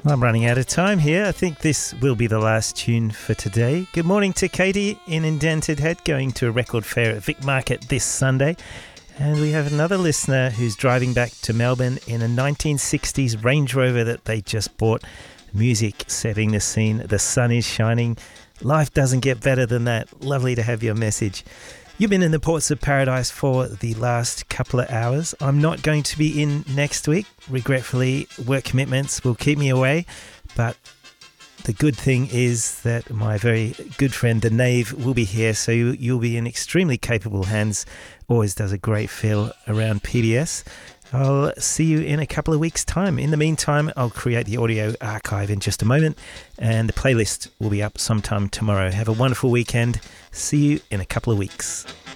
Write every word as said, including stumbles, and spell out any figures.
I'm running out of time here. I think this will be the last tune for today. Good morning to Katie in Indented Head, going to a record fair at Vic Market this Sunday. And we have another listener who's driving back to Melbourne in a nineteen sixties Range Rover that they just bought. Music setting the scene. The sun is shining. Life doesn't get better than that. Lovely to have your message. You've been in the Ports of Paradise for the last couple of hours. I'm not going to be in next week. Regretfully, work commitments will keep me away. But the good thing is that my very good friend, the Knave, will be here. So you, you'll be in extremely capable hands. Always does a great feel around P B S. I'll see you in a couple of weeks' time. In the meantime, I'll create the audio archive in just a moment, and the playlist will be up sometime tomorrow. Have a wonderful weekend. See you in a couple of weeks.